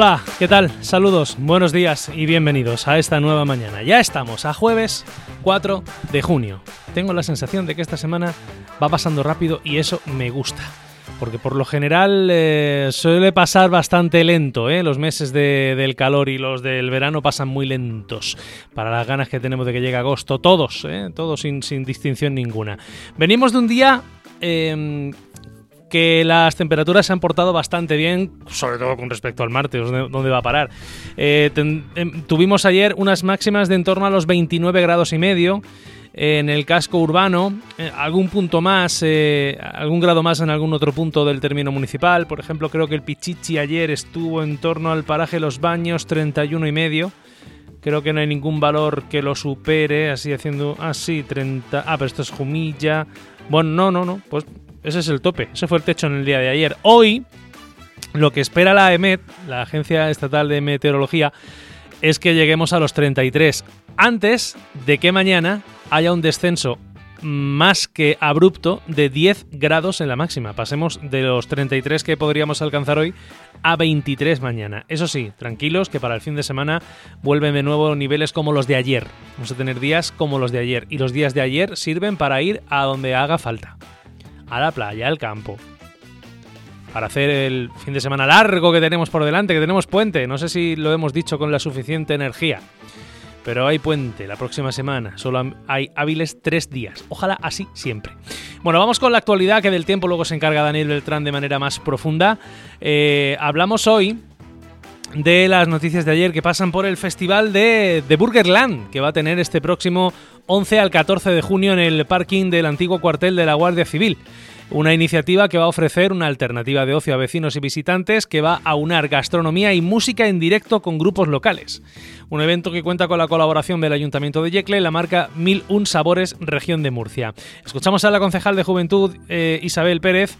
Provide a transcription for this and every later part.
Hola, ¿qué tal? Saludos, buenos días y bienvenidos a esta nueva mañana. Ya estamos a jueves 4 de junio. Tengo la sensación de que esta semana va pasando rápido y eso me gusta. Porque por lo general suele pasar bastante lento, ¿eh? Los meses del calor y los del verano pasan muy lentos. Para las ganas que tenemos de que llegue agosto, todos sin distinción ninguna. Venimos de un día que las temperaturas se han portado bastante bien, sobre todo con respecto al martes, donde va a parar. Tuvimos ayer unas máximas de en torno a los 29 grados y medio. En el casco urbano, algún punto más, algún grado más en algún otro punto del término municipal. Por ejemplo, creo que el Pichichi ayer estuvo en torno al paraje Los Baños, 31 y medio. Creo que no hay ningún valor que lo supere, así haciendo... sí, 30... pero esto es Jumilla. Bueno, no, pues ese es el tope. Ese fue el techo en el día de ayer. Hoy, lo que espera la EMET, la Agencia Estatal de Meteorología, es que lleguemos a los 33. Antes de que mañana haya un descenso más que abrupto de 10 grados en la máxima. Pasemos de los 33 que podríamos alcanzar hoy a 23 mañana. Eso sí, tranquilos que para el fin de semana vuelven de nuevo niveles como los de ayer. Vamos a tener días como los de ayer. Y los días de ayer sirven para ir a donde haga falta. A la playa, al campo. Para hacer el fin de semana largo que tenemos por delante, que tenemos puente. No sé si lo hemos dicho con la suficiente energía. Pero hay puente la próxima semana, solo hay hábiles 3 días. Ojalá así siempre. Bueno, vamos con la actualidad, que del tiempo luego se encarga Daniel Beltrán de manera más profunda. Hablamos hoy de las noticias de ayer que pasan por el festival de Burgerland, que va a tener este próximo 11 al 14 de junio en el parking del antiguo cuartel de la Guardia Civil. Una iniciativa que va a ofrecer una alternativa de ocio a vecinos y visitantes, que va a aunar gastronomía y música en directo con grupos locales. Un evento que cuenta con la colaboración del Ayuntamiento de Yecla y la marca 1001 Sabores Región de Murcia. Escuchamos a la concejal de Juventud, Isabel Pérez,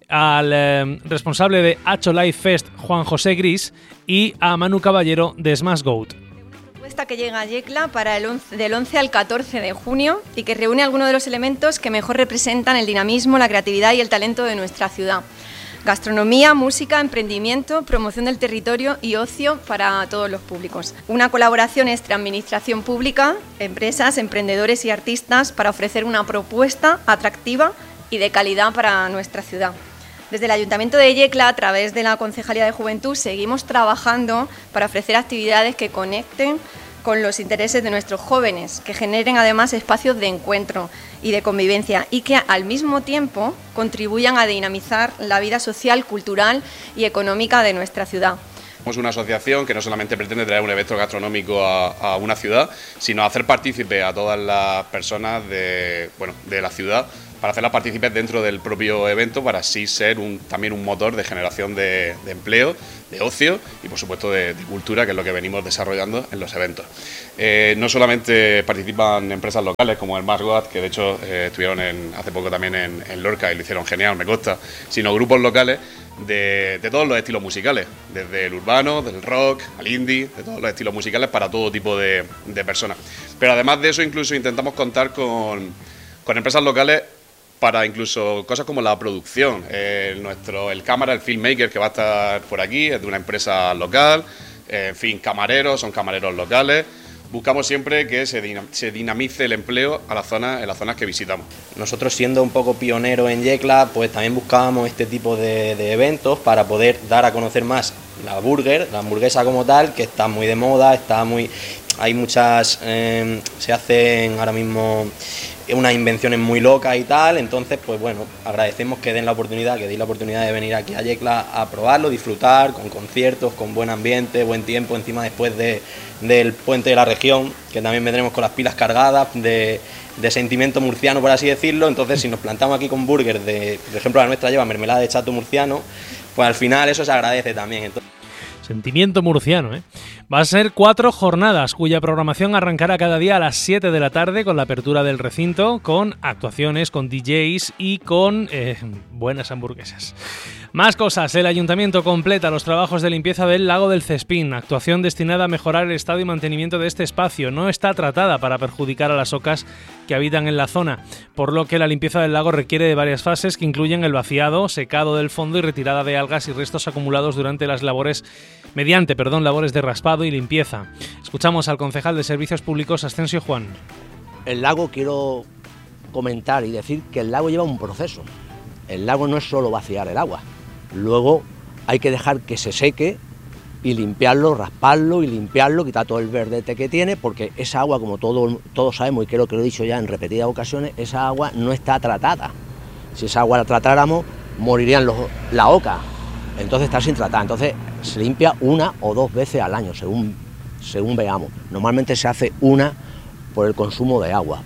al responsable de Hacho Life Fest, Juan José Gris, y a Manu Caballero de Smash Goat. Que llega a Yecla para del 11 al 14 de junio y que reúne algunos de los elementos que mejor representan el dinamismo, la creatividad y el talento de nuestra ciudad. Gastronomía, música, emprendimiento, promoción del territorio y ocio para todos los públicos. Una colaboración entre administración pública, empresas, emprendedores y artistas para ofrecer una propuesta atractiva y de calidad para nuestra ciudad. Desde el Ayuntamiento de Yecla, a través de la Concejalía de Juventud, seguimos trabajando para ofrecer actividades que conecten con los intereses de nuestros jóvenes, que generen además espacios de encuentro y de convivencia y que al mismo tiempo contribuyan a dinamizar la vida social, cultural y económica de nuestra ciudad. Somos una asociación que no solamente pretende traer un evento gastronómico a una ciudad, sino hacer partícipe a todas las personas de la ciudad, para hacerlas partícipes dentro del propio evento, para así ser también un motor de generación de empleo, de ocio y por supuesto de cultura, que es lo que venimos desarrollando en los eventos. No solamente participan empresas locales como el Smash Goat, que de hecho estuvieron hace poco también en Lorca y lo hicieron genial, me consta, sino grupos locales de todos los estilos musicales, desde el urbano, del rock, al indie, de todos los estilos musicales para todo tipo de personas. Pero además de eso, incluso intentamos contar con empresas locales para incluso cosas como la producción. El cámara, el filmmaker que va a estar por aquí, es de una empresa local, en fin, camareros, son camareros locales. Buscamos siempre que se dinamice el empleo en las zonas que visitamos. Nosotros, siendo un poco pioneros en Yecla, pues también buscábamos este tipo de eventos para poder dar a conocer más la hamburguesa como tal, que está muy de moda, hay muchas, se hacen ahora mismo unas invenciones muy locas y tal. Entonces, pues bueno, agradecemos que deis la oportunidad de venir aquí a Yecla a probarlo, disfrutar con conciertos, con buen ambiente, buen tiempo, encima después del puente de la región, que también vendremos con las pilas cargadas de sentimiento murciano, por así decirlo. Entonces, si nos plantamos aquí con burgers, por ejemplo, la nuestra lleva mermelada de chato murciano, pues al final eso se agradece también. Sentimiento murciano, ¿eh? Va a ser 4 jornadas, cuya programación arrancará cada día a las 7 de la tarde con la apertura del recinto, con actuaciones, con DJs y con buenas hamburguesas. Más cosas. El Ayuntamiento completa los trabajos de limpieza del Lago del Cespín, actuación destinada a mejorar el estado y mantenimiento de este espacio. No está tratada para perjudicar a las ocas que habitan en la zona, por lo que la limpieza del lago requiere de varias fases que incluyen el vaciado, secado del fondo y retirada de algas y restos acumulados durante las mediante labores de raspado y limpieza. Escuchamos al concejal de Servicios Públicos, Ascensio Juan. El lago, quiero comentar y decir que el lago lleva un proceso. El lago no es solo vaciar el agua. Luego hay que dejar que se seque y limpiarlo, rasparlo y limpiarlo, quitar todo el verdete que tiene, porque esa agua, como todos sabemos, y creo que lo he dicho ya en repetidas ocasiones, esa agua no está tratada. Si esa agua la tratáramos, morirían la oca. Entonces está sin tratar. Entonces se limpia 1 o 2 veces al año, según veamos. Normalmente se hace una por el consumo de agua.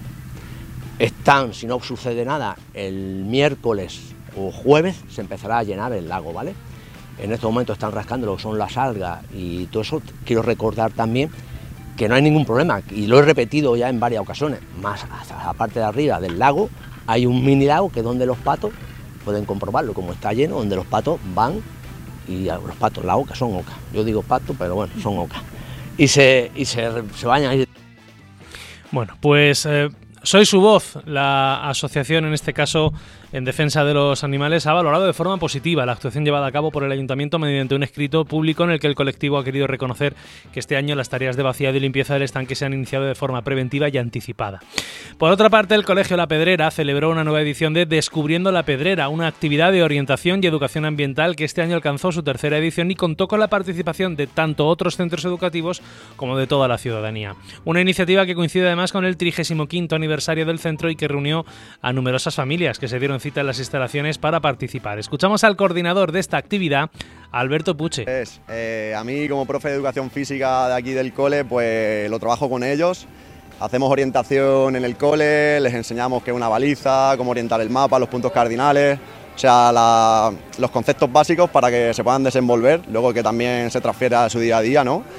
Si no sucede nada, el miércoles o jueves se empezará a llenar el lago, ¿vale? En estos momentos están rascando lo que son las algas y todo eso. Quiero recordar también que no hay ningún problema, y lo he repetido ya en varias ocasiones, más hasta la parte de arriba del lago hay un mini lago que es donde los patos, pueden comprobarlo, como está lleno, donde los patos van, y los patos, la oca, son ocas, yo digo pato, pero bueno, son ocas, y se bañan ahí. Bueno, pues Soy su voz. La asociación, en este caso en defensa de los animales, ha valorado de forma positiva la actuación llevada a cabo por el Ayuntamiento mediante un escrito público en el que el colectivo ha querido reconocer que este año las tareas de vaciado y limpieza del estanque se han iniciado de forma preventiva y anticipada. Por otra parte, el Colegio La Pedrera celebró una nueva edición de Descubriendo la Pedrera, una actividad de orientación y educación ambiental que este año alcanzó su tercera edición y contó con la participación de tanto otros centros educativos como de toda la ciudadanía. Una iniciativa que coincide además con el 35º aniversario del centro y que reunió a numerosas familias que se dieron cita en las instalaciones para participar. Escuchamos al coordinador de esta actividad, Alberto Puche. A mí, como profe de educación física de aquí del cole, pues lo trabajo con ellos. Hacemos orientación en el cole, les enseñamos qué es una baliza, cómo orientar el mapa, los puntos cardinales, o sea, los conceptos básicos para que se puedan desenvolver, luego que también se transfiere a su día a día, ¿no?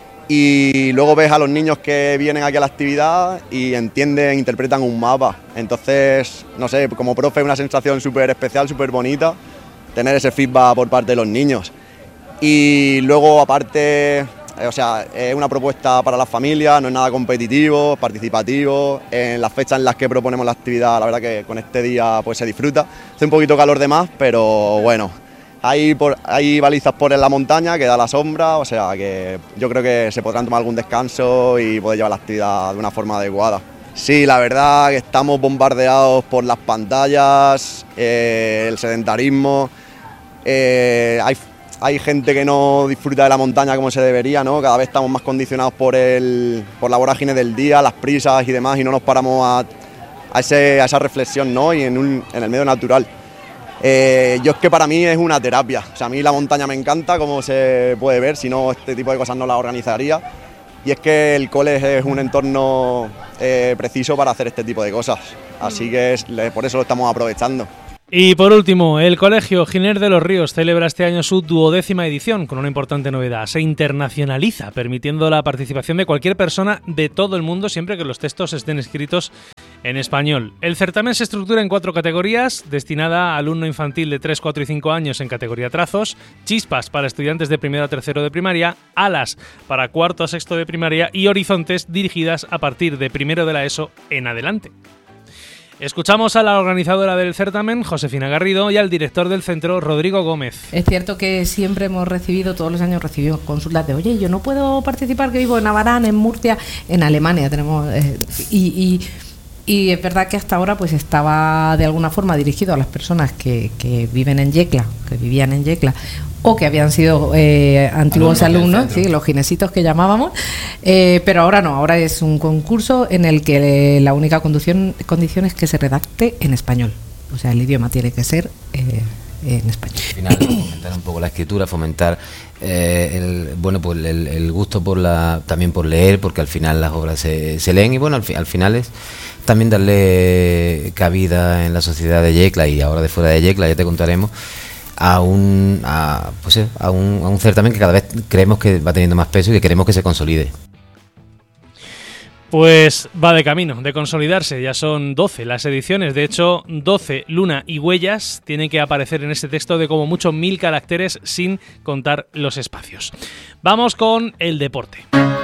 Y luego ves a los niños que vienen aquí a la actividad y entienden, interpretan un mapa. Entonces, no sé, como profe es una sensación súper especial, súper bonita, tener ese feedback por parte de los niños. Y luego, aparte, o sea, es una propuesta para las familias, no es nada competitivo, participativo. En las fechas en las que proponemos la actividad, la verdad que con este día pues se disfruta. Hace un poquito calor de más, pero bueno. Hay balizas por en la montaña que da la sombra, o sea que yo creo que se podrán tomar algún descanso y poder llevar la actividad de una forma adecuada. Sí, la verdad que estamos bombardeados por las pantallas, el sedentarismo, hay gente que no disfruta de la montaña como se debería, ¿no? Cada vez estamos más condicionados por la vorágine del día, las prisas y demás, y no nos paramos a esa reflexión, ¿no? Y en el medio natural. Yo es que para mí es una terapia, o sea, a mí la montaña me encanta, como se puede ver, si no este tipo de cosas no las organizaría, y es que el cole es un entorno preciso para hacer este tipo de cosas, así que por eso lo estamos aprovechando. Y por último, el Colegio Giner de los Ríos celebra este año su 12ª edición con una importante novedad. Se internacionaliza, permitiendo la participación de cualquier persona de todo el mundo siempre que los textos estén escritos en español. El certamen se estructura en 4 categorías, destinada a alumno infantil de 3, 4 y 5 años en categoría trazos, chispas para estudiantes de primero a tercero de primaria, alas para cuarto a sexto de primaria y horizontes dirigidas a partir de primero de la ESO en adelante. Escuchamos a la organizadora del certamen, Josefina Garrido, y al director del centro, Rodrigo Gómez. Es cierto que siempre todos los años recibimos consultas de, oye, yo no puedo participar, que vivo en Abarán, en Murcia, en Alemania tenemos... Y es verdad que hasta ahora pues estaba de alguna forma dirigido a las personas que viven en Yecla, que vivían en Yecla, o que habían sido antiguos alumnos, sí, los ginesitos que llamábamos, pero ahora no, ahora es un concurso en el que la única condición es que se redacte en español, o sea, el idioma tiene que ser en español. Al final, fomentar un poco la escritura, fomentar el gusto también por leer, porque al final las obras se leen y bueno, al final es también darle cabida en la sociedad de Yecla y ahora de fuera de Yecla, ya te contaremos, a un certamen que cada vez creemos que va teniendo más peso y que queremos que se consolide. Pues va de camino, de consolidarse. Ya son 12 las ediciones. De hecho, 12 Luna y Huellas tienen que aparecer en este texto de como mucho 1000 caracteres sin contar los espacios. Vamos con el deporte.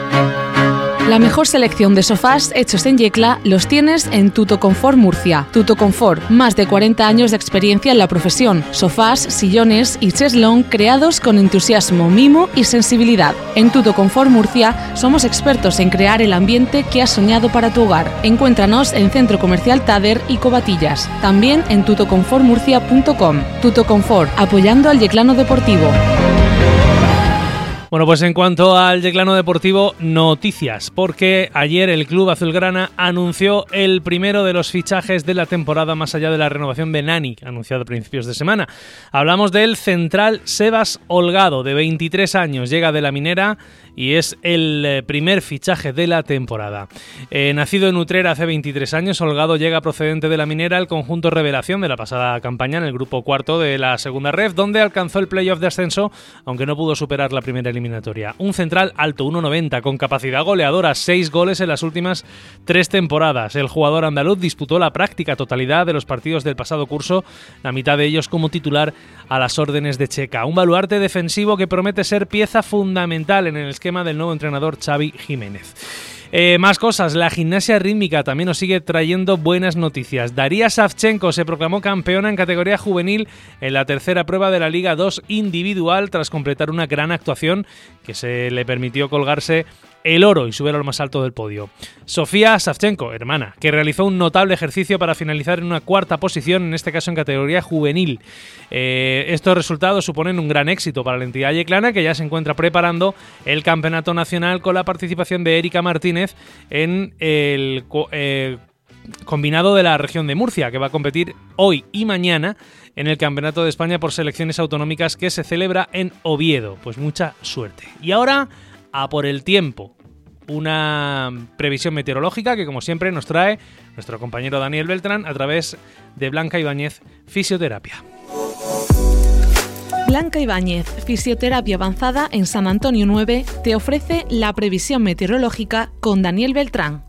La mejor selección de sofás hechos en Yecla los tienes en Tuto Confort Murcia. Tuto Confort, más de 40 años de experiencia en la profesión. Sofás, sillones y cheslón creados con entusiasmo, mimo y sensibilidad. En Tuto Confort Murcia somos expertos en crear el ambiente que has soñado para tu hogar. Encuéntranos en Centro Comercial Tader y Covatillas. También en tutoconfortmurcia.com. Tuto Confort, apoyando al yeclano deportivo. Bueno, pues en cuanto al yeclano deportivo, noticias, porque ayer el Club Azulgrana anunció el primero de los fichajes de la temporada más allá de la renovación de Nani, anunciado a principios de semana. Hablamos del central Sebas Holgado, de 23 años, llega de La Minera y es el primer fichaje de la temporada. Nacido en Utrera hace 23 años, Holgado llega procedente de La Minera al conjunto revelación de la pasada campaña en el grupo cuarto de la segunda ref, donde alcanzó el playoff de ascenso, aunque no pudo superar la primera eliminatoria. Un central alto, 1,90, con capacidad goleadora, 6 goles en las últimas 3 temporadas. El jugador andaluz disputó la práctica totalidad de los partidos del pasado curso, la mitad de ellos como titular a las órdenes de Checa. Un baluarte defensivo que promete ser pieza fundamental en el esquema del nuevo entrenador Xavi Jiménez. Más cosas, la gimnasia rítmica también nos sigue trayendo buenas noticias. Daria Savchenko se proclamó campeona en categoría juvenil en la tercera prueba de la Liga 2 individual tras completar una gran actuación que se le permitió colgarse el oro y subir a lo más alto del podio. Sofía Savchenko, hermana, que realizó un notable ejercicio para finalizar en una cuarta posición, en este caso en categoría juvenil. Estos resultados suponen un gran éxito para la entidad yeclana, que ya se encuentra preparando el campeonato nacional con la participación de Erika Martínez en el combinado de la región de Murcia, que va a competir hoy y mañana en el Campeonato de España por selecciones autonómicas que se celebra en Oviedo. Pues mucha suerte. Y ahora, a por el tiempo. Una previsión meteorológica que, como siempre, nos trae nuestro compañero Daniel Beltrán a través de Blanca Ibáñez Fisioterapia. Blanca Ibáñez, Fisioterapia Avanzada en San Antonio 9, te ofrece la previsión meteorológica con Daniel Beltrán.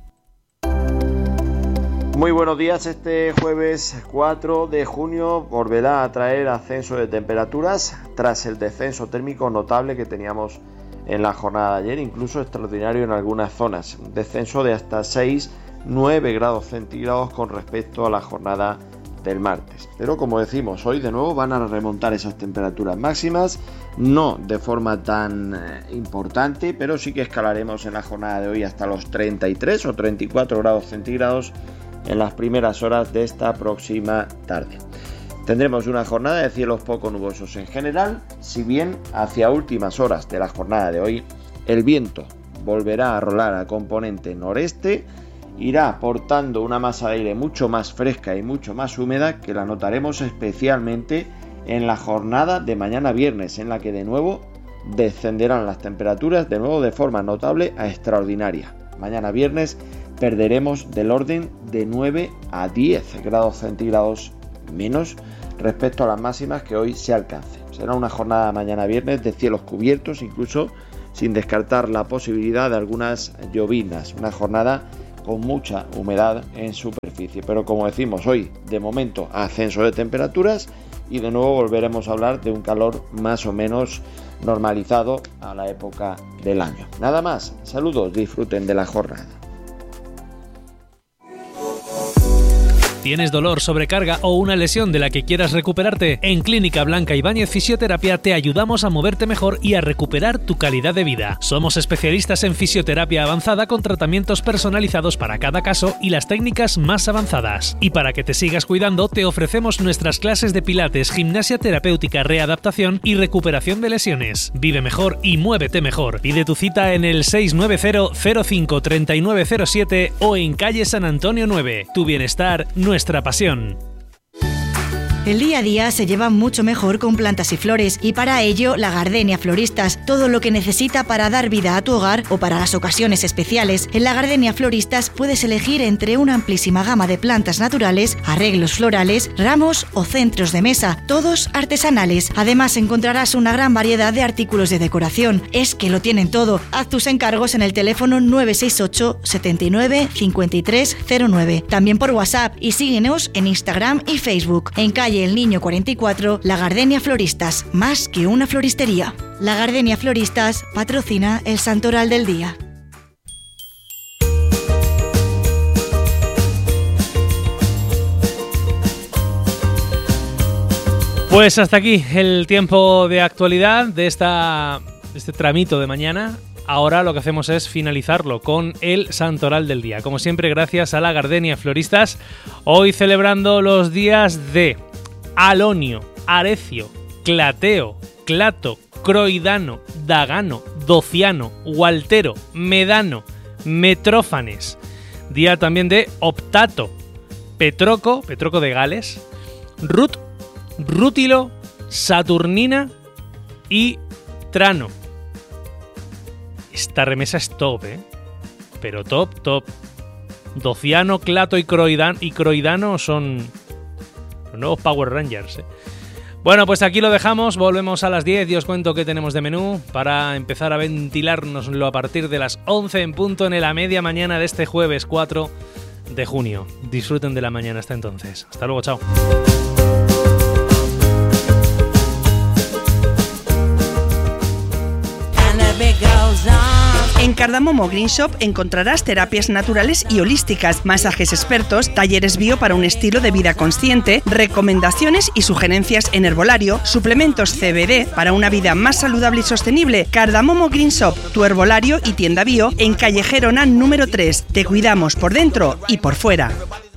Muy buenos días. Este jueves 4 de junio volverá a traer ascenso de temperaturas tras el descenso térmico notable que teníamos en la jornada de ayer, incluso extraordinario en algunas zonas. Un descenso de hasta 6-9 grados centígrados con respecto a la jornada del martes. Pero como decimos, hoy de nuevo van a remontar esas temperaturas máximas, no de forma tan importante, pero sí que escalaremos en la jornada de hoy hasta los 33 o 34 grados centígrados en las primeras horas de esta próxima tarde. Tendremos una jornada de cielos poco nubosos en general, si bien hacia últimas horas de la jornada de hoy el viento volverá a rolar a componente noreste, irá aportando una masa de aire mucho más fresca y mucho más húmeda que la notaremos especialmente en la jornada de mañana viernes, en la que de nuevo descenderán las temperaturas de nuevo de forma notable a extraordinaria. Mañana viernes perderemos del orden de 9 a 10 grados centígrados menos respecto a las máximas que hoy se alcancen. Será una jornada mañana viernes de cielos cubiertos, incluso sin descartar la posibilidad de algunas lloviznas. Una jornada con mucha humedad en superficie. Pero como decimos hoy, de momento ascenso de temperaturas y de nuevo volveremos a hablar de un calor más o menos normalizado a la época del año. Nada más, saludos, disfruten de la jornada. ¿Tienes dolor, sobrecarga o una lesión de la que quieras recuperarte? En Clínica Blanca Ibáñez Fisioterapia te ayudamos a moverte mejor y a recuperar tu calidad de vida. Somos especialistas en fisioterapia avanzada con tratamientos personalizados para cada caso y las técnicas más avanzadas. Y para que te sigas cuidando, te ofrecemos nuestras clases de pilates, gimnasia terapéutica, readaptación y recuperación de lesiones. Vive mejor y muévete mejor. Pide tu cita en el 690 05 3907 o en calle San Antonio 9. Tu bienestar, nuestra pasión. El día a día se lleva mucho mejor con plantas y flores y para ello La Gardenia Floristas, todo lo que necesita para dar vida a tu hogar o para las ocasiones especiales. En La Gardenia Floristas puedes elegir entre una amplísima gama de plantas naturales, arreglos florales, ramos o centros de mesa, todos artesanales. Además encontrarás una gran variedad de artículos de decoración. Es que lo tienen todo. Haz tus encargos en el teléfono 968 79 53 09. También por WhatsApp y síguenos en Instagram y Facebook. En calle El Niño 44, La Gardenia Floristas, más que una floristería. La Gardenia Floristas patrocina el Santoral del Día. Pues hasta aquí el tiempo de actualidad de este tramito de mañana. Ahora lo que hacemos es finalizarlo con el Santoral del Día. Como siempre, gracias a La Gardenia Floristas, hoy celebrando los días de Alonio, Arecio, Clateo, Clato, Croidano, Dagano, Dociano, Gualtero, Medano, Metrófanes. Día también de Optato, Petroco de Gales, Rut, Rútilo, Saturnina y Trano. Esta remesa es top, pero top. Dociano, Clato y Croidano son los nuevos Power Rangers, Bueno, pues aquí lo dejamos. Volvemos a las 10 y os cuento qué tenemos de menú para empezar a ventilárnoslo a partir de las 11 en punto en la media mañana de este jueves 4 de junio. Disfruten de la mañana hasta entonces. Hasta luego, chao. En Cardamomo Green Shop encontrarás terapias naturales y holísticas, masajes expertos, talleres bio para un estilo de vida consciente, recomendaciones y sugerencias en herbolario, suplementos CBD para una vida más saludable y sostenible. Cardamomo Green Shop, tu herbolario y tienda bio en calle Gerona número 3. Te cuidamos por dentro y por fuera.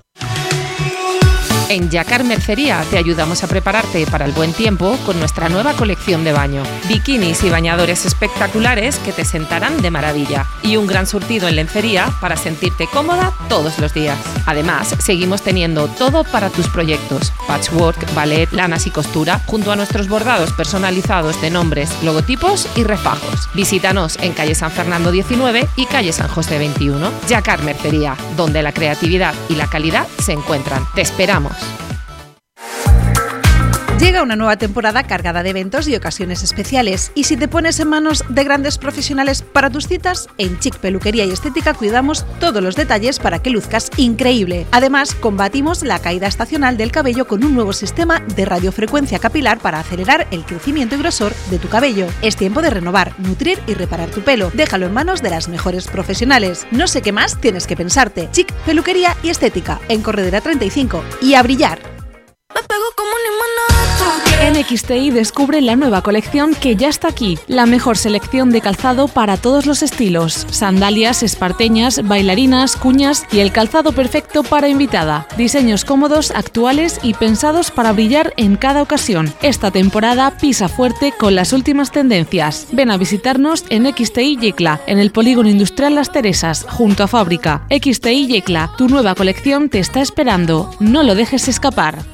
En Jacquard Mercería te ayudamos a prepararte para el buen tiempo con nuestra nueva colección de baño. Bikinis y bañadores espectaculares que te sentarán de maravilla. Y un gran surtido en lencería para sentirte cómoda todos los días. Además, seguimos teniendo todo para tus proyectos. Patchwork, ballet, lanas y costura, junto a nuestros bordados personalizados de nombres, logotipos y refajos. Visítanos en calle San Fernando 19 y calle San José 21. Jacquard Mercería, donde la creatividad y la calidad se encuentran. Te esperamos. Llega una nueva temporada cargada de eventos y ocasiones especiales. Y si te pones en manos de grandes profesionales para tus citas, en Chic Peluquería y Estética cuidamos todos los detalles para que luzcas increíble. Además, combatimos la caída estacional del cabello con un nuevo sistema de radiofrecuencia capilar para acelerar el crecimiento y grosor de tu cabello. Es tiempo de renovar, nutrir y reparar tu pelo. Déjalo en manos de las mejores profesionales. No sé qué más tienes que pensarte. Chic Peluquería y Estética, en Corredera 35. Y a brillar. Me pego como un imán. En XTI descubre la nueva colección que ya está aquí. La mejor selección de calzado para todos los estilos. Sandalias, esparteñas, bailarinas, cuñas y el calzado perfecto para invitada. Diseños cómodos, actuales y pensados para brillar en cada ocasión. Esta temporada pisa fuerte con las últimas tendencias. Ven a visitarnos en XTI Yecla, en el Polígono Industrial Las Teresas, junto a Fábrica. XTI Yecla, tu nueva colección te está esperando. No lo dejes escapar.